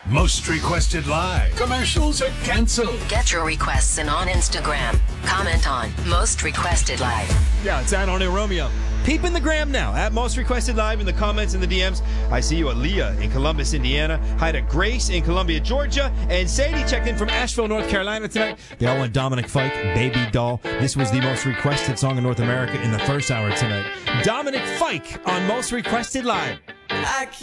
Most Requested Live. Commercials are canceled. Get your requests in on Instagram. Comment on Most Requested Live. Yeah, it's Antonio Romeo. Peep in the gram now at Most Requested Live in the comments and the DMs. I see you at Leah in Columbus, Indiana. Hi to Grace in Columbia, Georgia. And Sadie checked in from Asheville, North Carolina tonight. They all went Dominic Fike, Baby Doll. This was the most requested song in North America in the first hour tonight. Dominic Fike on Most Requested Live.